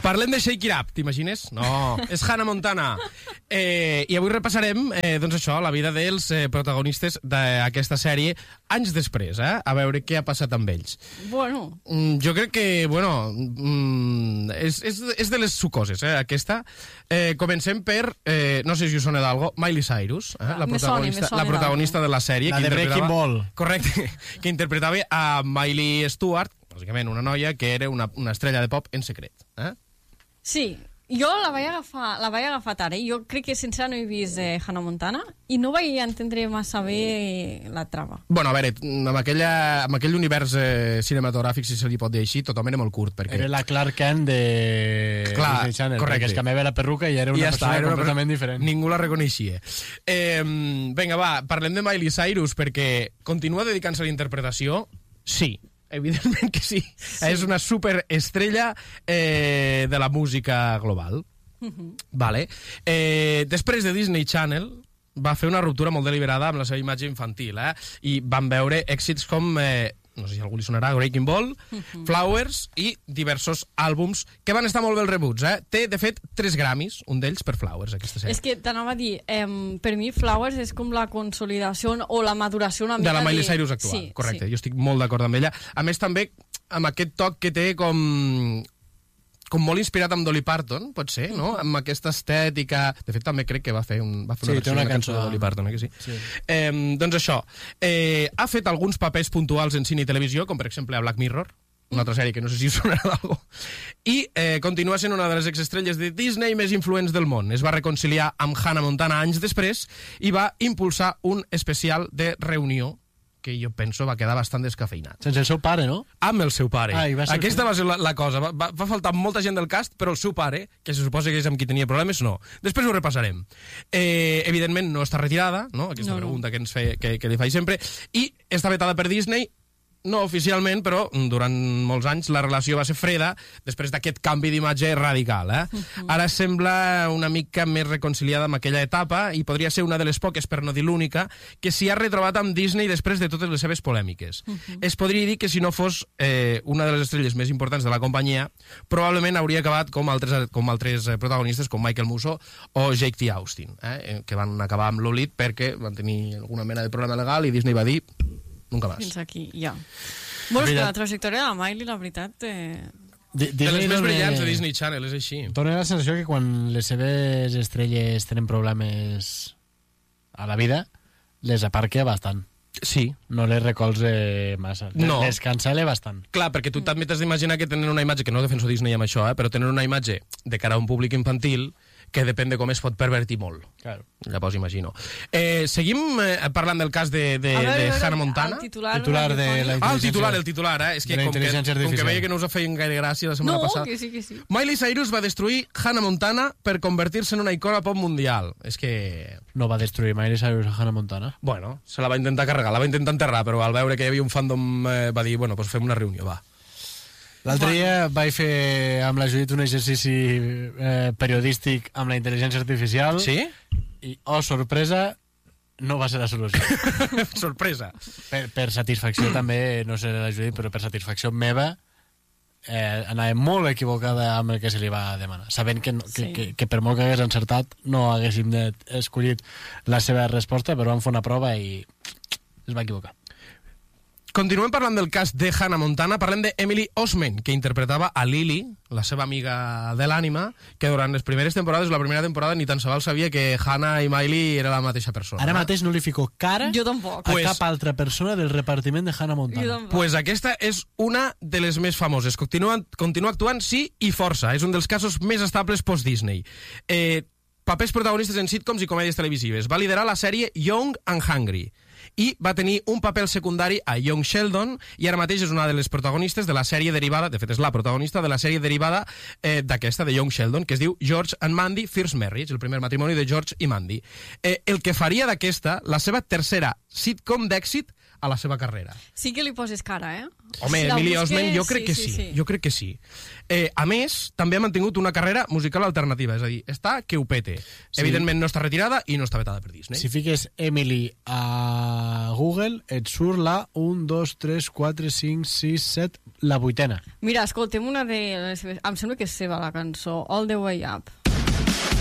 Parlem de Shake It Up, t'imagines? No, és Hannah Montana. I avui repassarem, doncs això, la vida dels protagonistes d'aquesta sèrie anys després, a veure què ha passat amb ells. Bueno. Jo crec que, bueno, és de les sucoses, aquesta. Comencem per, no sé si us sona d'algo, Miley Cyrus, la protagonista de la sèrie. La de Breaking Ball. Correcte, que interpretava a Miley Stewart, bàsicament una noia que era una estrella de pop en secret. Sí, jo la vaig agafar tard. Jo crec que sincerament no he vist Hannah Montana i no vaig entendre massa bé la trama. Bueno, a veure, amb aquell univers cinematogràfic, si se li pot dir així, tothom era molt curt. Perquè... Era la Clark Kent de Disney Channel, perquè es canviava la perruca i era una persona completament diferent. Ningú la reconeixia. Vinga, va, parlem de Miley Cyrus, perquè continua dedicant-se a la interpretació? Sí. Evidentment que sí. És una superestrella de la música global. Vale. Després de Disney Channel va fer una ruptura molt deliberada amb la seva imatge infantil, i van veure èxits com, no sé si a algú li sonarà, Breaking Ball, Flowers i diversos àlbums que van estar molt ben rebuts. Té, de fet, 3 Grammys, un d'ells per Flowers, aquesta sèrie. És que t'anava a dir, per mi Flowers és com la consolidació o la maduració una mica de la Miley Cyrus actual, sí, correcte. Sí. Jo estic molt d'acord amb ella. A més, també amb aquest toc que té com molt inspirat amb Dolly Parton, pot ser, no? Amb aquesta estètica... De fet, també crec que va fer una versió de cançó de Dolly Parton, que sí? Sí. Doncs això, ha fet alguns papers puntuals en cine i televisió, com per exemple a Black Mirror, una altra sèrie que no sé si us sonarà d'algo, i continua sent una de les exestrelles de Disney més influents del món. Es va reconciliar amb Hannah Montana anys després i va impulsar un especial de reunió que jo penso va quedar bastant descafeinat. Sense el seu pare, no? Amb el seu pare. Aquesta va ser la cosa. Va faltar molta gent del cast, però el seu pare, que se suposa que és amb qui tenia problemes, no. Després ho repassarem. Evidentment no està retirada, no? Aquesta pregunta que ens feia, que li faig sempre, i està vetada per Disney. No oficialment, però durant molts anys la relació va ser freda després d'aquest canvi d'imatge radical. Ara sembla una mica més reconciliada amb aquella etapa i podria ser una de les poques, per no dir l'única, que s'hi ha retrobat amb Disney després de totes les seves polèmiques. Es podria dir que si no fos una de les estrelles més importants de la companyia, probablement hauria acabat com altres protagonistes com Michael Musso o Jake T. Austin, que van acabar amb l'oblit perquè van tenir alguna mena de problema legal i Disney va dir nunca más. Fins aquí, ja. Bueno, és que la trajectòria de la Miley, la veritat... De les més brillants de Disney Channel, és així. Dóna la sensació que quan les seves estrelles tenen problemes a la vida, les aparca bastant. Sí. No les recolze massa. No. Les cancela bastant. Clar, perquè tu també t'has d'imaginar que tenen una imatge, que no defenso Disney amb això, però tenen una imatge de cara a un públic infantil que depèn de com es pot pervertir molt. Claro. Llavors imagino. Seguim parlant del cas de Hannah Montana. El titular de la intel·ligència. El titular, És que com que veia que no us feien gaire gràcia la setmana passada. No, que sí. Miley Cyrus va destruir Hannah Montana per convertir-se en una icona pop mundial. És que... No va destruir Miley Cyrus a Hannah Montana? Bueno, se la va intentar carregar, la va intentar enterrar, però al veure que hi havia un fandom va dir, bueno, doncs fem una reunió, va. L'altre dia vaig fer amb la Judit un exercici periodístic amb la intel·ligència artificial. Sí? I, sorpresa, no va ser la solució. Sorpresa. Per satisfacció també, no sé la Judit, però per satisfacció meva, anava molt equivocada amb el que se li va demanar. Sabent que per molt que hagués encertat, no haguéssim escollit la seva resposta, però vam fer una prova i es va equivocar. Continuem parlant del cas de Hannah Montana. Parlem de Emily Osment, que interpretava a Lily, la seva amiga de l'ànima, que durant les primeres temporades, la primera temporada, ni tan sols sabia que Hannah i Miley era la mateixa persona. Ara mateix no li fico cara a cap altra persona del repartiment de Hannah Montana. Pues aquesta és una de les més famoses. Continua actuant, sí, i força. És un dels casos més estables post-Disney. Papers protagonistes en sitcoms i comèdies televisives. Va liderar la sèrie Young and Hungry i va tenir un paper secundari a Young Sheldon i ara mateix és una de les protagonistes de la sèrie derivada, de fet és la protagonista de la sèrie derivada d'aquesta, de Young Sheldon, que es diu George and Mandy First Marriage, el primer matrimoni de George i Mandy. El que faria d'aquesta la seva tercera sitcom d'èxit a la seva carrera. Sí que li poses cara, eh? Home, Si la Emily busques, Osment, jo crec que sí. sí. Jo crec que sí. A més, també ha mantingut una carrera musical alternativa, és a dir, està que ho pete. Sí. Evidentment no està retirada i no està vetada per Disney. Si fiques Emily a Google, et surt la 1, 2, 3, 4, 5, 6, 7, la 8ena. Mira, escoltem una de les seves... Em sembla que és seva, la cançó, All the Way Up.